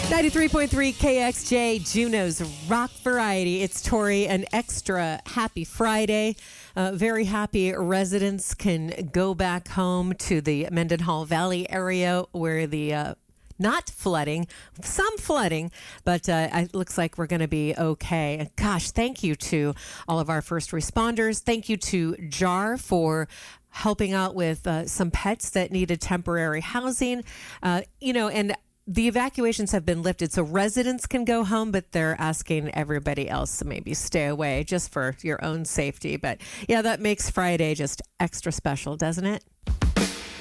93.3 KXJ, Juneau's Rock Variety. It's Tori, an extra happy Friday. Very happy residents can go back home to the Mendenhall Valley area where the not flooding, some flooding, but it looks like we're going to be okay. And gosh, thank you to all of our first responders. Thank you to JAR for helping out with some pets that needed temporary housing. And the evacuations have been lifted, so residents can go home, but they're asking everybody else to maybe stay away just for your own safety. But yeah, that makes Friday just extra special, doesn't it?